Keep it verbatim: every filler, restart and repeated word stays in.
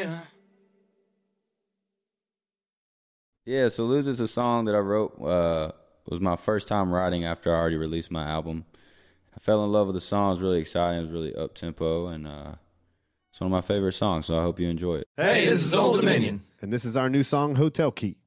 Yeah, so Lose It's a song that I wrote. Uh, it was my first time writing after I already released my album. I fell in love with the song. It was really exciting. It was really up-tempo, and uh, it's one of my favorite songs, so I hope you enjoy it. Hey, this is Old Dominion. And this is our new song, Hotel Key.